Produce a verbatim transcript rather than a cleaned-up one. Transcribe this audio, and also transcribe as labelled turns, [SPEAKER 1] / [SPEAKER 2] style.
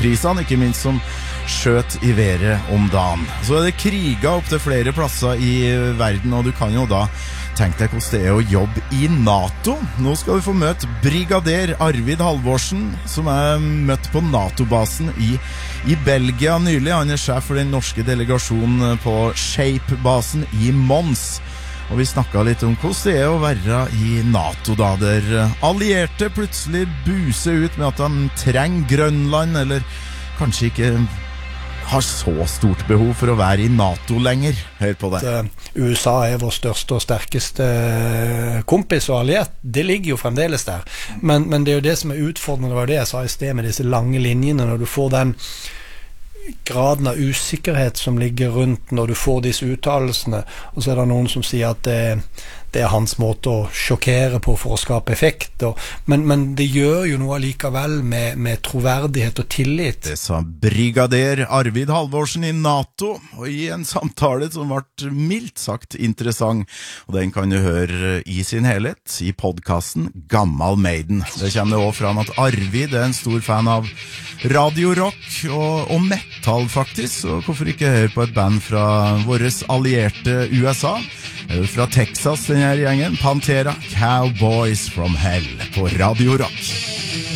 [SPEAKER 1] fredsprisene, ikke minst som skjøt i været om dagen. Så er det kriger opp til flere plasser i verden, og du kan jo da tenk deg hvordan det er å jobbe i NATO. Nå skal vi få møte brigader Arvid Halvorsen, som er møtt på NATO-basen i, i Belgia nylig. Han er sjef for den norske delegasjonen på Shape-basen i Mons. Og vi snakket litt om hvordan det er å være i NATO da, der allierte plutselig buser ut med at de trenger Grønland, eller kanskje ikke har så stort behov for å være i NATO lenger. Hør på det.
[SPEAKER 2] U S A er vår største og sterkeste kompis og alliert. Det ligger jo fremdeles der. Men, men det er jo det som er utfordrende, det var det jeg sa i sted med disse lange linjene, når du får den graden av usikkerhet som ligger rundt når du får disse uttalelsene, og så er det noen som sier at det, det er hans måte å sjokkere på for å skape effekt, og, men, men det gjør jo noe likevel med, med troverdighet og tillit.
[SPEAKER 1] Det sa brigader Arvid Halvorsen i NATO, og i en samtale som ble mildt sagt interessant, og den kan du høre i sin helhet i podcasten Gammal Maiden. Det kommer det også fram at Arvid er en stor fan av Radio Rock og, og metal faktisk, så hvorfor ikke høre på et band fra våres allierte U S A? Fra Texas, denne gjengen, Pantera, Cowboys from Hell på Radio Rock.